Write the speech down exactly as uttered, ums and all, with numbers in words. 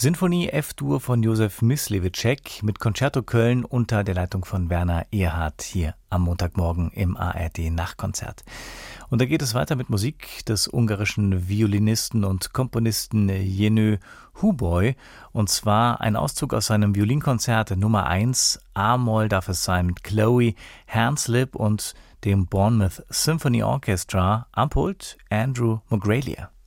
Sinfonie F-Dur von Josef Myslewitschek mit Concerto Köln unter der Leitung von Werner Erhardt hier am Montagmorgen im A R D-Nachtkonzert. Und da geht es weiter mit Musik des ungarischen Violinisten und Komponisten Jenő Huboly, und zwar ein Auszug aus seinem Violinkonzert Nummer eins, A-Moll darf es sein, mit Chloe Hanslip und dem Bournemouth Symphony Orchestra, am Pult Andrew Mogrelia.